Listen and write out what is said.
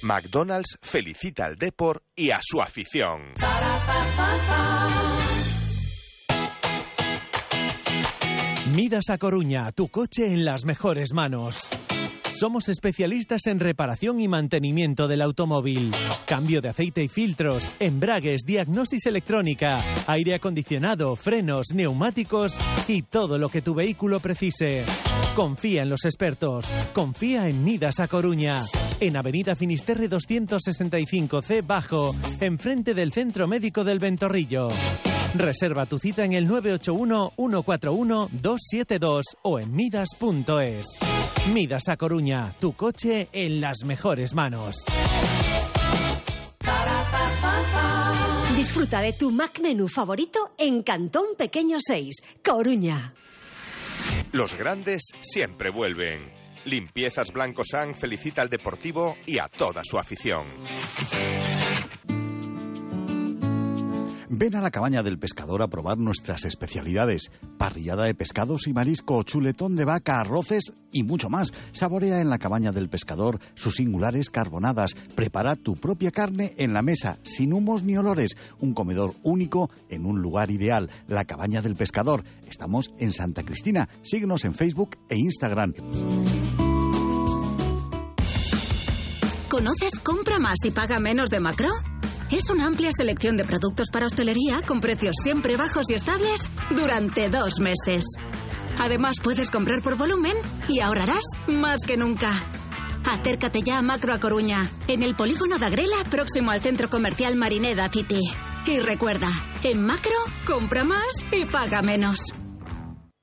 McDonald's felicita al Depor y a su afición. Midas a Coruña, tu coche en las mejores manos. Somos especialistas en reparación y mantenimiento del automóvil. Cambio de aceite y filtros, embragues, diagnosis electrónica, aire acondicionado, frenos, neumáticos y todo lo que tu vehículo precise. Confía en los expertos. Confía en Midas a Coruña. En Avenida Finisterre 265C Bajo, enfrente del Centro Médico del Ventorrillo. Reserva tu cita en el 981-141-272 o en midas.es. Midas a Coruña, tu coche en las mejores manos. Disfruta de tu Mac Menú favorito en Cantón Pequeño 6, Coruña. Los grandes siempre vuelven. Limpiezas Blanco San felicita al Deportivo y a toda su afición. Ven a la Cabaña del Pescador a probar nuestras especialidades. Parrillada de pescados y marisco, chuletón de vaca, arroces y mucho más. Saborea en la Cabaña del Pescador sus singulares carbonadas. Prepara tu propia carne en la mesa, sin humos ni olores. Un comedor único en un lugar ideal. La Cabaña del Pescador. Estamos en Santa Cristina. Síguenos en Facebook e Instagram. ¿Conoces Compra Más y Paga Menos de Macro? Es una amplia selección de productos para hostelería con precios siempre bajos y estables durante 2 meses. Además, puedes comprar por volumen y ahorrarás más que nunca. Acércate ya a Macro a Coruña, en el polígono de Agrela, próximo al centro comercial Marineda City. Y recuerda, en Macro, compra más y paga menos.